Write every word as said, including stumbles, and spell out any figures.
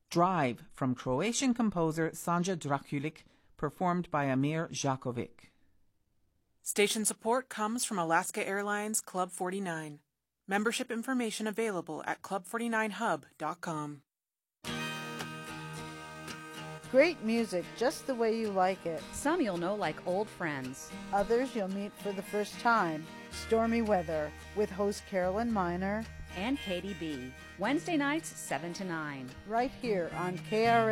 Drive from Croatian composer Sanja Drakulic, performed by Amir Žakovic. Station support comes from Alaska Airlines Club forty-nine. Membership information available at club forty-nine hub dot com. Great music just the way you like it. Some you'll know like old friends. Others you'll meet for the first time. Stormy Weather with host Carolyn Miner and Katie B. Wednesday nights, seven to nine. Right here on K R